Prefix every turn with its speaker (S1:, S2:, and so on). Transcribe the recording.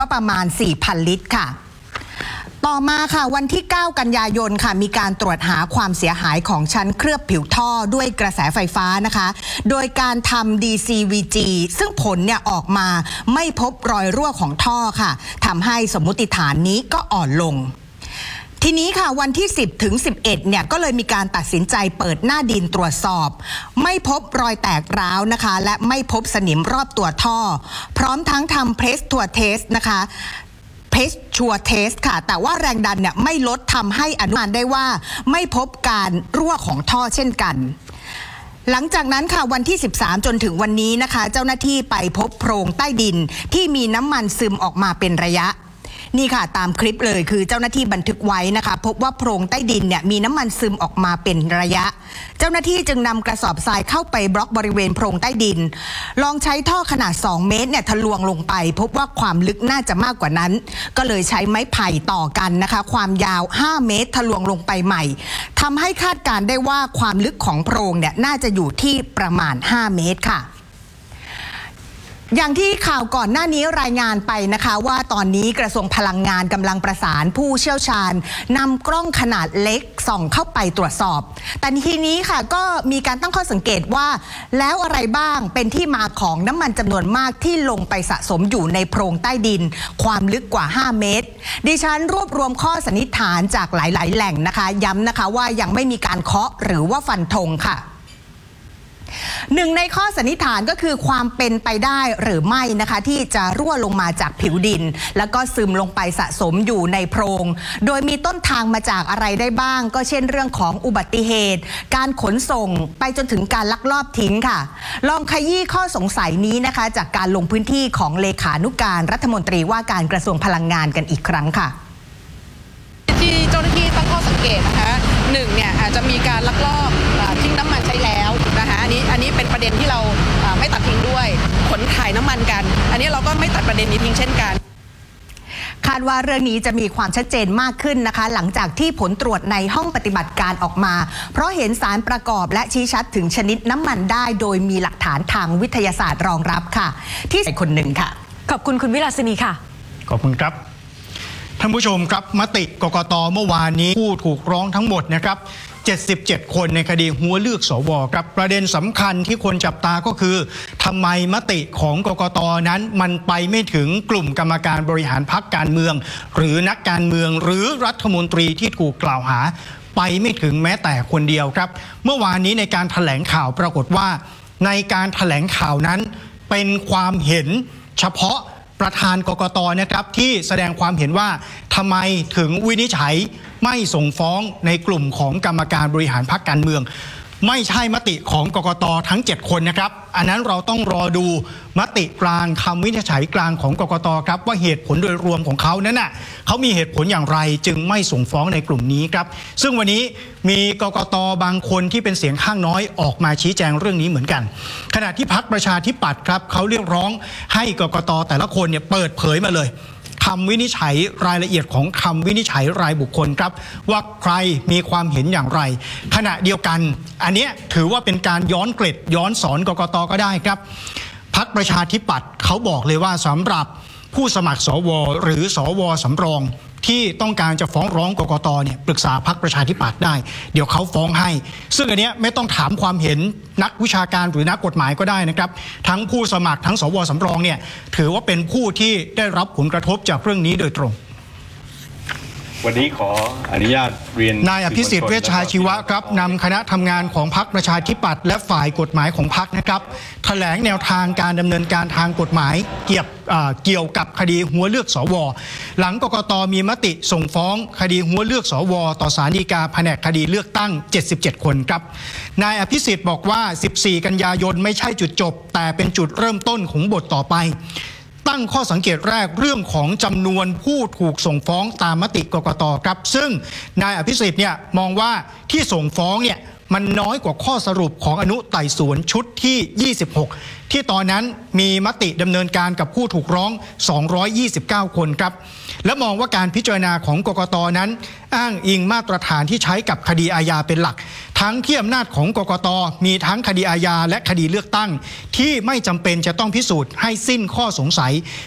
S1: ก็ประมาณ 4,000 ลิตรค่ะต่อมาค่ะวันที่ 9 กันยายนค่ะมีการตรวจหาความเสียหายของชั้นเคลือบผิวท่อด้วยกระแสไฟฟ้านะคะโดยการทำ DCVG ซึ่งผลเนี่ยออกมาไม่พบรอยรั่วของท่อค่ะทำให้สมมุติฐานนี้ก็อ่อนลงทีนี้ค่ะวันที่ 10 ถึง 11 เนี่ยก็เลยมีการตัดสินใจเปิดหน้าดินตรวจสอบไม่พบรอยแตกร้าวนะคะและไม่พบสนิมรอบตัวท่อพร้อมทั้งทำเพรสทัวร์เทสนะคะเพรสชัวร์เทสค่ะแต่ว่าแรงดันเนี่ยไม่ลดทำให้อนุมานได้ว่าไม่พบการรั่วของท่อเช่นกันหลังจากนั้นค่ะวันที่ 13 จนถึงวันนี้นะคะเจ้าหน้าที่ไปพบโพรงใต้ดินที่มีน้ำมันซึมออกมาเป็นระยะนี่ค่ะตามคลิปเลยคือเจ้าหน้าที่บันทึกไว้นะคะพบว่าโพรงใต้ดินเนี่ยมีน้ำมันซึมออกมาเป็นระยะเจ้าหน้าที่จึงนำกระสอบทรายเข้าไปบล็อกบริเวณโพรงใต้ดินลองใช้ท่อขนาด2 เมตรเนี่ยทะลวงลงไปพบว่าความลึกน่าจะมากกว่านั้นก็เลยใช้ไม้ไผ่ต่อกันนะคะความยาว5 เมตรทะลวงลงไปใหม่ทำให้คาดการได้ว่าความลึกของโพรงเนี่ยน่าจะอยู่ที่ประมาณ5 เมตรค่ะอย่างที่ข่าวก่อนหน้านี้รายงานไปนะคะว่าตอนนี้กระทรวงพลังงานกำลังประสานผู้เชี่ยวชาญนำกล้องขนาดเล็กส่องเข้าไปตรวจสอบแต่ทีนี้ค่ะก็มีการตั้งข้อสังเกตว่าแล้วอะไรบ้างเป็นที่มาของน้ำมันจำนวนมากที่ลงไปสะสมอยู่ในโพรงใต้ดินความลึกกว่า5 เมตรดิฉันรวบรวมข้อสันนิษฐานจากหลายๆแหล่งนะคะย้ำนะคะว่ายังไม่มีการเคาะหรือว่าฟันธงค่ะหนึ่งในข้อสันนิษฐานก็คือความเป็นไปได้หรือไม่นะคะที่จะรั่วลงมาจากผิวดินแล้วก็ซึมลงไปสะสมอยู่ในโพรงโดยมีต้นทางมาจากอะไรได้บ้างก็เช่นเรื่องของอุบัติเหตุการขนส่งไปจนถึงการลักลอบทิ้งค่ะลองขยี้ข้อสงสัยนี้นะคะจากการลงพื้นที่ของเลขานุการรัฐมนตรีว่าการกระทรวงพลังงานกันอีกครั้งค่ะ
S2: ที่เจ้าหน้าที่ตั้งข้อสังเกตนะคะ1เนี่ยอาจจะมีการลักลอบทิ้งน้ำมันใช้แล้วนะคะอันนี้เป็นประเด็นที่เราไม่ตัดทิ้งด้วยขนถ่ายน้ำมันกันอันนี้เราก็ไม่ตัดประเด็นนี้ทิ้งเช่นกัน
S1: คาดว่าเรื่องนี้จะมีความชัดเจนมากขึ้นนะคะหลังจากที่ผลตรวจในห้องปฏิบัติการออกมาเพราะเห็นสารประกอบและชี้ชัดถึงชนิดน้ำมันได้โดยมีหลักฐานทางวิทยาศาสตร์รองรับค่ะที่คนหนึ่งค่ะ
S3: ขอบคุณคุณวิลาสินีค่ะ
S4: ขอบคุณครับท่านผู้ชมครับมติกกต.เมื่อวานนี้ผู้ถูกร้องทั้งหมดนะครับ77 คนในคดีหัวเลือกสวครับประเด็นสำคัญที่คนจับตาก็คือทำไมมติของกกต.นั้นมันไปไม่ถึงกลุ่มกรรมการบริหารพรรคการเมืองหรือนักการเมืองหรือรัฐมนตรีที่ถูกกล่าวหาไปไม่ถึงแม้แต่คนเดียวครับเมื่อวานนี้ในการแถลงข่าวปรากฏว่าในการแถลงข่าวนั้นเป็นความเห็นเฉพาะประธานกกต.นะครับที่แสดงความเห็นว่าทำไมถึงวินิจฉัยไม่ส่งฟ้องในกลุ่มของกรรมการบริหารพรรคการเมืองไม่ใช่มติของกกต.ทั้ง7 คนนะครับอันนั้นเราต้องรอดูมติกลางคำวินิจฉัยกลางของกกต.ครับว่าเหตุผลโดยรวมของเขานั้นน่ะเขามีเหตุผลอย่างไรจึงไม่ส่งฟ้องในกลุ่มนี้ครับซึ่งวันนี้มีกกต.บางคนที่เป็นเสียงข้างน้อยออกมาชี้แจงเรื่องนี้เหมือนกันขณะที่พรรคประชาธิปัตย์ครับเขาเรียกร้องให้กกต.แต่ละคนเนี่ยเปิดเผยมาเลยคำวินิจฉัยรายละเอียดของคำวินิจฉัยรายบุคคลครับว่าใครมีความเห็นอย่างไรขณะเดียวกันอันนี้ถือว่าเป็นการย้อนเกร็ดย้อนสอนกกต.ก็ได้ครับพรรคประชาธิปัตย์เขาบอกเลยว่าสำหรับผู้สมัครสวหรือสวสำรองที่ต้องการจะฟ้องร้องกกต.เนี่ยปรึกษาพรรคประชาธิปัตย์ได้เดี๋ยวเขาฟ้องให้ซึ่งอันนี้ไม่ต้องถามความเห็นนักวิชาการหรือนักกฎหมายก็ได้นะครับทั้งผู้สมัครทั้งสวสำรองเนี่ยถือว่าเป็นผู้ที่ได้รับผลกระทบจากเรื่องนี้โดยตรง
S5: วันนี้ขออนุญาตเรียน
S4: นายอภิสิทธิ์เวชชาชีวะครับนำคณะทำงานของพรรคประชาธิปัตย์และฝ่ายกฎหมายของพรรคนะครับแถลงแนวทางการดำเนินการทางกฎหมายเกี่ยวกับคดีหัวเลือกสวหลังกกต.มีมติส่งฟ้องคดีหัวเลือกสวต่อศาลฎีกาแผนกคดีเลือกตั้ง77 คนครับนายอภิสิทธิ์บอกว่า14 กันยายนไม่ใช่จุดจบแต่เป็นจุดเริ่มต้นของบทต่อไปตั้งข้อสังเกตแรกเรื่องของจำนวนผู้ถูกส่งฟ้องตามมติกกต.ครับซึ่งนายอภิสิทธิ์เนี่ยมองว่าที่ส่งฟ้องเนี่ยมันน้อยกว่าข้อสรุปของอนุไต่สวนชุดที่ 26ที่ตอนนั้นมีมติดำเนินการกับผู้ถูกร้อง229 คนครับและมองว่าการพิจารณาของกกต.นั้นอ้างอิงมาตรฐานที่ใช้กับคดีอาญาเป็นหลักทั้งที่อำนาจของกกต.มีทั้งคดีอาญาและคดีเลือกตั้งที่ไม่จำเป็นจะต้องพิสูจน์ให้สิ้นข้อสงสัย